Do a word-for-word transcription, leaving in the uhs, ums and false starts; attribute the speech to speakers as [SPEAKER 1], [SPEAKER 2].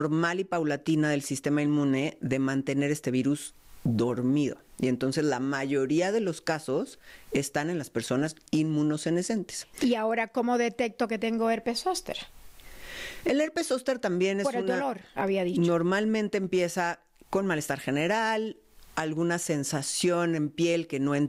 [SPEAKER 1] normal y paulatina del sistema inmune de mantener este virus dormido. Y entonces la mayoría de los casos están en las personas inmunosenescentes.
[SPEAKER 2] ¿Y ahora cómo detecto que tengo herpes zóster?
[SPEAKER 1] El herpes zóster también es
[SPEAKER 2] Por el
[SPEAKER 1] una...
[SPEAKER 2] dolor, había dicho.
[SPEAKER 1] Normalmente empieza con malestar general, alguna sensación en piel que no entiende